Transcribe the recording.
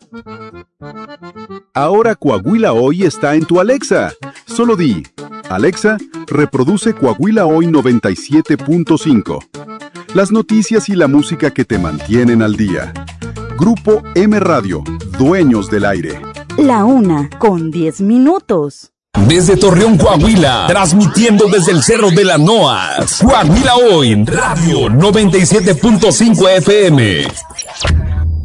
Ahora Coahuila Hoy está en tu Alexa. Solo di, Alexa, reproduce Coahuila Hoy 97.5. Las noticias y la música que te mantienen al día. Grupo M Radio, dueños del aire. La 1:10. Desde Torreón, Coahuila, transmitiendo desde el Cerro de la Noa, Coahuila Hoy, Radio 97.5 FM.